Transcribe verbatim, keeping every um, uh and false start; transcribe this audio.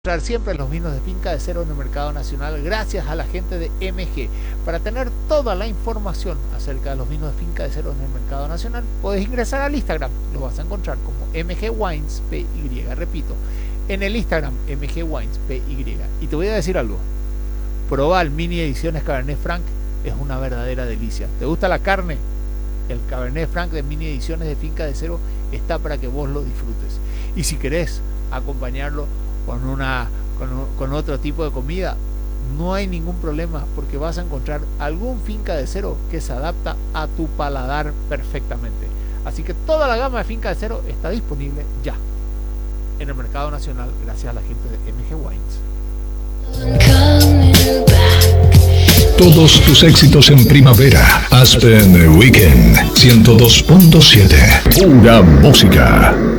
Encontrar siempre los vinos de finca de cero en el mercado nacional gracias a la gente de M G. Para tener toda la información acerca de los vinos de finca de cero en el mercado nacional, puedes ingresar al Instagram, lo vas a encontrar como M G Wines P Y, repito, en el Instagram M G Wines P Y. Y te voy a decir algo, probar mini ediciones Cabernet Franc es una verdadera delicia. ¿Te gusta la carne? El Cabernet Franc de mini ediciones de finca de cero está para que vos lo disfrutes. Y si querés acompañarlo con una con, con otro tipo de comida, no hay ningún problema, porque vas a encontrar algún finca de cero que se adapta a tu paladar perfectamente. Así que toda la gama de finca de cero está disponible ya en el mercado nacional gracias a la gente de M G Wines. Todos tus éxitos en primavera. Aspen Weekend ciento dos punto siete. Pura música.